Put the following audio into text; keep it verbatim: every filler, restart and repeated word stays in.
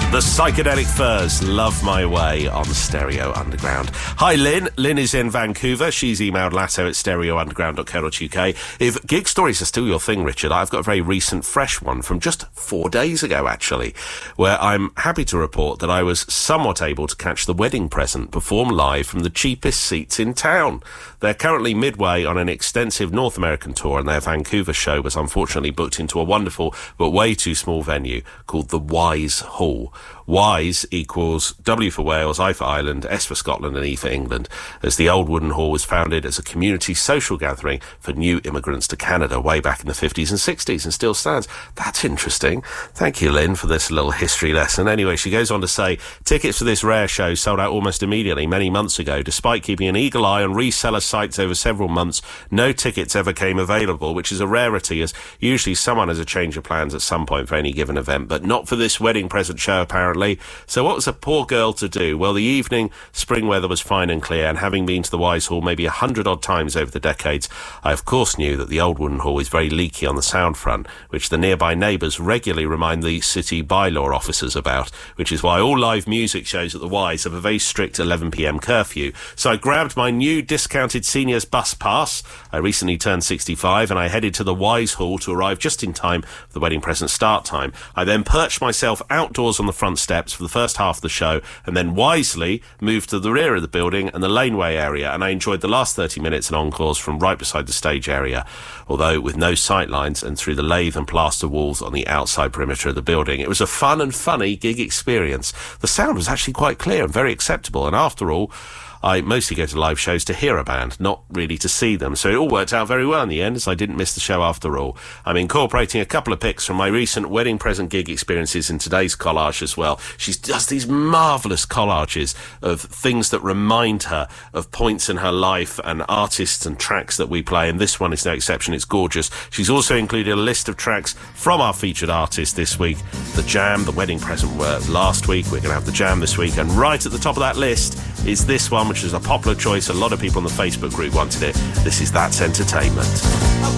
The Psychedelic Furs, Love My Way on Stereo Underground. Hi, Lynn. Lynn is in Vancouver. She's emailed latto at stereo underground dot co dot uk. If gig stories are still your thing, Richard, I've got a very recent, fresh one from just four days ago, actually, where I'm happy to report that I was somewhat able to catch The Wedding Present perform live from the cheapest seats in town. They're currently midway on an extensive North American tour, and their Vancouver show was unfortunately booked into a wonderful but way too small venue called the Wise Hall. WISE equals W for Wales, I for Ireland, S for Scotland and E for England, as the old wooden hall was founded as a community social gathering for new immigrants to Canada way back in the fifties and sixties and still stands. That's interesting. Thank you, Lynn, for this little history lesson. Anyway, she goes on to say, tickets for this rare show sold out almost immediately many months ago. Despite keeping an eagle eye on reseller sites over several months, no tickets ever came available, which is a rarity, as usually someone has a change of plans at some point for any given event, but not for this Wedding Present show, apparently. So what was a poor girl to do? Well, the evening, spring weather was fine and clear, and having been to the Wise Hall maybe a hundred odd times over the decades, I of course knew that the old wooden hall is very leaky on the sound front, which the nearby neighbours regularly remind the city bylaw officers about, which is why all live music shows at the Wise have a very strict eleven p m curfew. So I grabbed my new discounted seniors bus pass. I recently turned sixty-five, and I headed to the Wise Hall to arrive just in time for the Wedding Present start time. I then perched myself outdoors on the front steps for the first half of the show, and then wisely moved to the rear of the building and the laneway area, and I enjoyed the last thirty minutes and encores from right beside the stage area, although with no sight lines and through the lathe and plaster walls on the outside perimeter of the building. It was a fun and funny gig experience. The sound was actually quite clear and very acceptable, and after all, I mostly go to live shows to hear a band, not really to see them, so it all worked out very well in the end, as I didn't miss the show after all. I'm incorporating a couple of pics from my recent Wedding Present gig experiences in today's collage as well. She does these marvellous collages of things that remind her of points in her life and artists and tracks that we play, and this one is no exception. It's gorgeous. She's also included a list of tracks from our featured artist this week. The Jam, The Wedding Present were last week. We're going to have The Jam this week, and right at the top of that list is this one, which is a popular choice. A lot of people on the Facebook group wanted it. This is That's Entertainment.